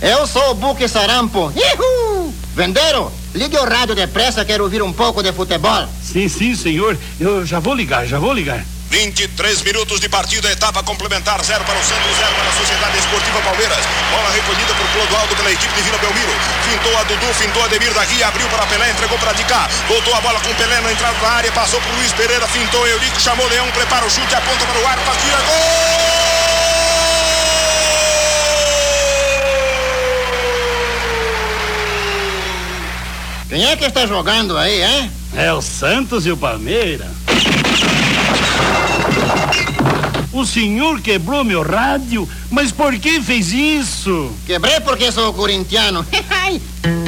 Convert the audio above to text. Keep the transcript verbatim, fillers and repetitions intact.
Eu sou o Buque Sarampo. Ihu! Vendeiro, ligue o rádio depressa, quero ouvir um pouco de futebol. Sim, sim, senhor. Eu já vou ligar, já vou ligar. vinte e três minutos de partida, etapa complementar, zero para o Santos, zero para a Sociedade Esportiva Palmeiras. Bola recolhida por Clodoaldo pela equipe de Vila Belmiro. Fintou a Dudu, fintou a Ademir da Guia, abriu para Pelé, entregou para Dicá. Voltou a bola com Pelé na entrada da área, passou para o Luiz Pereira, fintou Eurico, chamou Leão, prepara o chute, aponta para o ar, partida, gol! Quem é que está jogando aí, hein? É o Santos e o Palmeiras. O senhor quebrou meu rádio? Mas por que fez isso? Quebrei porque sou corintiano.